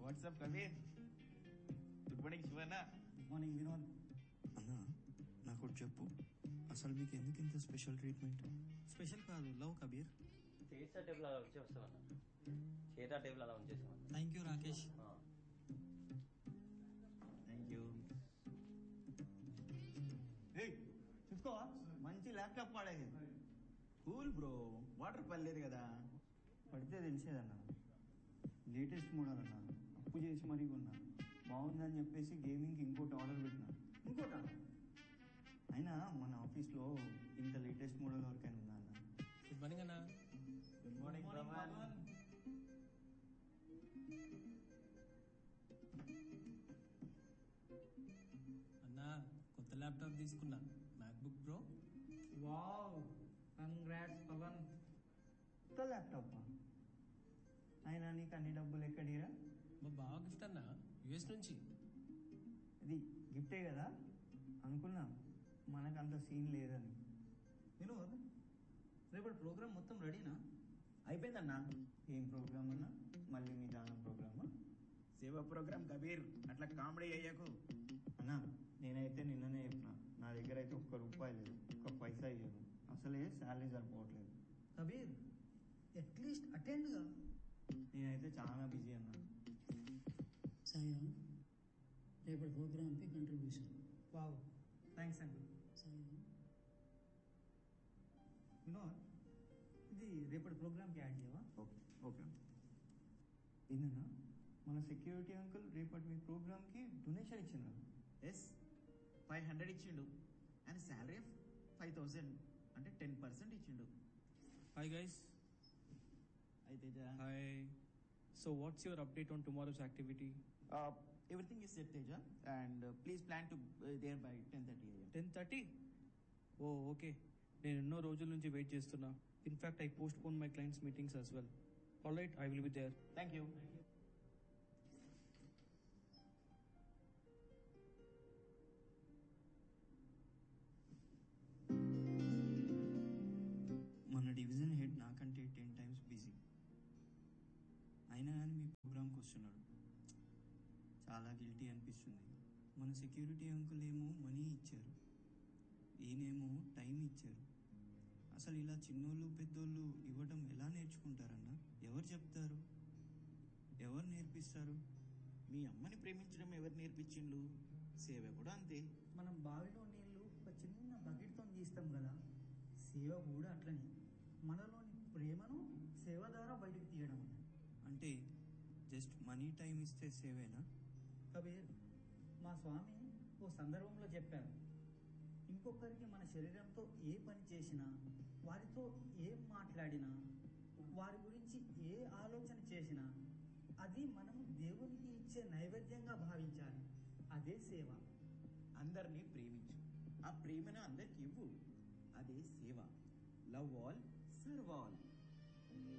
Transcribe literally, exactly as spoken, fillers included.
WhatsApp Kabir. Good morning Shivanna. Good morning Vinod. అన్నా నాకు చెప్పు, అసలు మీకు ఎందుకు ఇంత స్పెషల్ ట్రీట్మెంట్? స్పెషల్ కాదు, లవ్ కబీర్. చేసా టేబుల్ అలా ఉంచేస్తామన్నా, చేతా టేబుల్ అలా ఉంచేస్తామన్నా. Thank you Rakesh. Thank you. చూసుకోవా, మంచి ల్యాప్టాప్ వాడేది. కూల్ బ్రో, వాటర్ పడలేదు కదా. పడితే తెలిసేదన్నా. లేటెస్ట్ మోడల్ అన్నా, అప్పు చేసి మరీ కొన్నా. బాగుందని చెప్పేసి గేమింగ్కి ఇంకోటి ఆర్డర్ పెట్టినా. ఇంకోట అయినా మన ఆఫీస్లో ఇంత లేటెస్ట్ మోడల్ వరకైనా ఉందా అన్న? గుడ్ మార్నింగ్ అన్నా. Good morning Pawan. అన్నా కొత్త ల్యాప్టాప్ తీసుకున్నా, MacBook pro. Wow, congrats Pawan. కొత్త ల్యాప్టాప్ అయినా నీకు అన్ని డబ్బులు ఎక్కడిరా? మా బావ గిఫ్ట్ అన్నా, యుఎస్ నుంచి. ఇది గిఫ్టే కదా అనుకున్నా, మనకు అంత సీన్ లేదని. వినోద్, రేపటి ప్రోగ్రామ్ మొత్తం రెడీనా? అయిపోయిందన్నా. ఏం ప్రోగ్రామ్ అన్నా? మళ్ళీ మీ దానం ప్రోగ్రామా? సేవా ప్రోగ్రామ్ కబీర్, అట్లా కామెడీ అయ్యాకు. అన్నా నేనైతే నిన్ననే చెప్పిన, నా దగ్గర అయితే ఒక్క రూపాయి లేదు, ఒక్క పైసా ఇయ్యను. అసలే శాలరీ సరిపోవట్లేదు. కబీర్, అట్లీస్ట్ అటెండ్ గా. నేనైతే చాలా బిజీ అన్నా. సాయిరామ్, రేపటి ప్రోగ్రామ్కి కంట్రిబ్యూషన్. వావ్, థ్యాంక్స్ అండి. సాయిరామ్, వినోద్, ఇది రేపటి ప్రోగ్రామ్కి యాడ్ చేయవా? Okay okay. ఏందన్నా, మన సెక్యూరిటీ అంకుల్ రేపటి మీ ప్రోగ్రామ్కి డొనేషన్ ఇచ్చిందా? ఎస్, ఫైవ్ హండ్రెడ్ ఇచ్చిండు. And salary of five thousand, అంటే టెన్ పర్సెంట్ ఇచ్చిండు. Hi guys. అయితే Hi. So what's your update on tomorrow's activity? Everything is set Teja, and please plan to their by ten thirty AM. ten thirty? Oh, okay. నేను ఎన్నో రోజుల నుంచి wait చేస్తున్నా. In fact I post phone my clients meetings as well. All right, I will be there. Thank you. మన division head నాకంటే ten times busy అయినా కానీ మీ ప్రోగ్రామ్కి వస్తున్నాడు. చాలా గిల్టీ అనిపిస్తుంది. మన సెక్యూరిటీ అంకుల్ ఏమో మనీ ఇచ్చారు, ఈయనేమో టైం ఇచ్చారు. అసలు ఇలా చిన్నోళ్ళు పెద్దోళ్ళు ఇవ్వడం ఎలా నేర్చుకుంటారన్నా? ఎవరు చెప్తారు, ఎవరు నేర్పిస్తారు? మీ అమ్మని ప్రేమించడం ఎవరు నేర్పించిండు? సేవ కూడా అంతే. మనం బావిలో నీళ్లు ఒక చిన్న బకెట్తో తీస్తాం కదా, సేవ కూడా అట్లనే మనలోని ప్రేమను సేవ ద్వారా బయటకు తీయడం. అంటే జస్ట్ మనీ టైం ఇస్తే సేవేనా? కబీర్, మా స్వామి ఓ సందర్భంలో చెప్పారు, ఇంకొకరికి మన శరీరంతో ఏ పని చేసినా, వారితో ఏం మాట్లాడినా, వారి గురించి ఏ ఆలోచన చేసినా అది మనం దేవునికి ఇచ్చే నైవేద్యంగా భావించాలి. అదే సేవ. అందరినీ ప్రేమించు, ఆ ప్రేమను అందరికి ఇవ్వు, అదే సేవ. Love all, serve all.